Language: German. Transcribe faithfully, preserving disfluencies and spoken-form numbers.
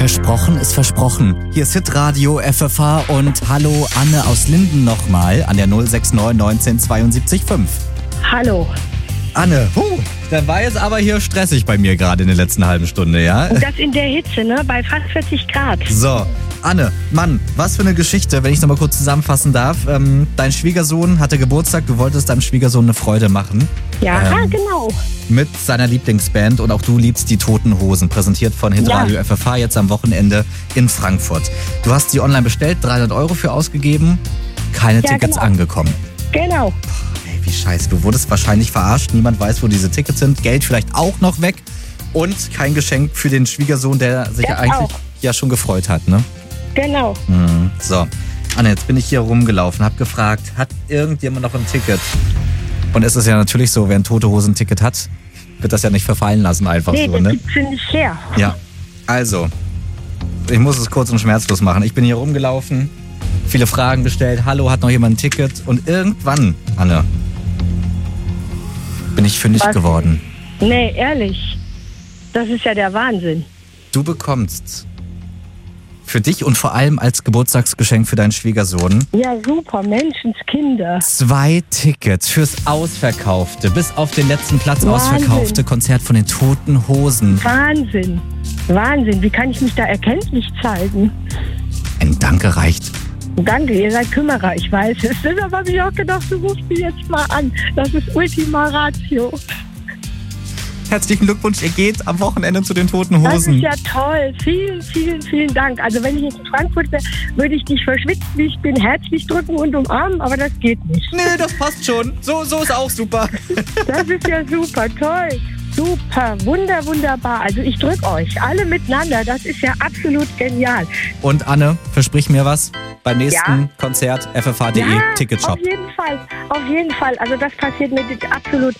Versprochen ist versprochen. Hier ist Hitradio F F H und hallo Anne aus Linden nochmal an der null sechs neun neunzehn zweiundsiebzig fünf. Hallo. Anne, huh, da war jetzt aber hier stressig bei mir gerade in der letzten halben Stunde, ja? Und das in der Hitze, ne? Bei fast vierzig Grad. So, Anne, Mann, was für eine Geschichte, wenn ich es nochmal kurz zusammenfassen darf. Ähm, dein Schwiegersohn hatte Geburtstag, du wolltest deinem Schwiegersohn eine Freude machen. Ja, Ähm, genau. Mit seiner Lieblingsband und auch du liebst die Toten Hosen, präsentiert von Hitradio Ja. F F H jetzt am Wochenende in Frankfurt. Du hast sie online bestellt, dreihundert Euro für ausgegeben, keine Ja, Tickets genau. angekommen. Genau. Ey, wie scheiße, du wurdest wahrscheinlich verarscht, niemand weiß, wo diese Tickets sind, Geld vielleicht auch noch weg und kein Geschenk für den Schwiegersohn, der sich ja Das eigentlich auch. ja schon gefreut hat, ne? Genau. Mhm. So, Anne, jetzt bin ich hier rumgelaufen, hab gefragt, hat irgendjemand noch ein Ticket? Und es ist ja natürlich so, wer ein Tote Hosen Ticket hat, wird das ja nicht verfallen lassen einfach Nee, so, das ne? gibt's ja nicht her. Ja, also, ich muss es kurz und schmerzlos machen. Ich bin hier rumgelaufen, viele Fragen gestellt. Hallo, hat noch jemand ein Ticket? Und irgendwann, Anne, bin ich fündig Was? geworden. Nee, ehrlich. Das ist ja der Wahnsinn. Du bekommst für dich und vor allem als Geburtstagsgeschenk für deinen Schwiegersohn Ja, super. Menschenskinder. zwei Tickets fürs ausverkaufte, bis auf den letzten Platz Wahnsinn. ausverkaufte Konzert von den Toten Hosen. Wahnsinn. Wahnsinn. Wie kann ich mich da erkenntlich zeigen? Ein Danke reicht. Danke, ihr seid Kümmerer, ich weiß es. Deshalb habe ich auch gedacht, du rufst mich jetzt mal an. Das ist Ultima Ratio. Herzlichen Glückwunsch, ihr geht am Wochenende zu den Toten Das ist Hosen. ja toll. Vielen, vielen, vielen Dank. Also wenn ich jetzt in Frankfurt wäre, würde ich dich verschwitzt, wie ich bin, herzlich drücken und umarmen, aber das geht nicht. Nee, das passt schon. So, so ist auch super. Das ist ja super, toll. Super, wunder, wunderbar. Also ich drücke euch alle miteinander. Das ist ja absolut genial. Und Anne, versprich mir was. Beim nächsten Ja. Konzert F F H punkt de Ja, Ticketshop. auf jeden Fall, auf jeden Fall. Also das passiert mir absolut